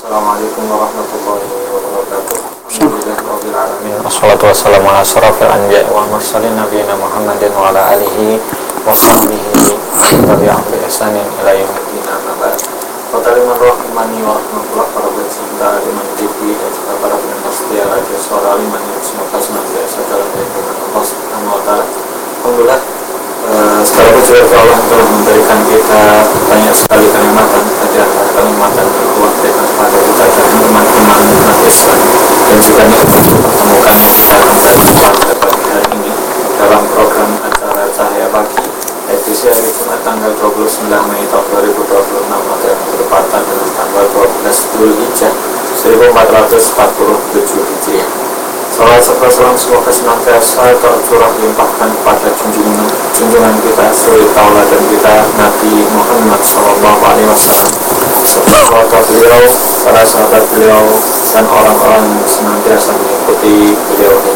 Assalamualaikum warahmatullahi wabarakatuh. Alhamdulillahirabbil alamin. Wassalatu wassalamu ala asyrofil anbiya'i wal mursalin nabiyina Muhammadin wa ala alihi wa sahbihi tabi'ahum bi ihsanin ila yaumil amma ba'd. Qadariman rahimani wa rahmatullah, para pecinta Aliman TV dan juga para pendengar setia Radio Suara Aliman yang semoga senantiasa dalam lindungan Allah Subhanahu wa taala. Alhamdulillah, segala puji bagi Allah yang telah memberikan kita banyak sekali kenikmatan. Di antara kenikmatan yang Allah berikan kepada kita adalah nikmat Islam, dan juga nikmat mempertemukan kita kembali pada pagi hari ini dalam program acara Cahaya Pagi edisi hari Jumat tanggal 29 Mei tahun 2026 atau yang bertepatan dengan tanggal 12 Dzulhijjah 1447 Hijriah. Salam serta salam semoga senantiasa tercurah limpahkan kepada junjungan kita, suri tauladan kita, Nabi Muhammad SAW, keluarga beliau, para sahabat beliau, dan orang-orang yang senantiasa mengikuti beliau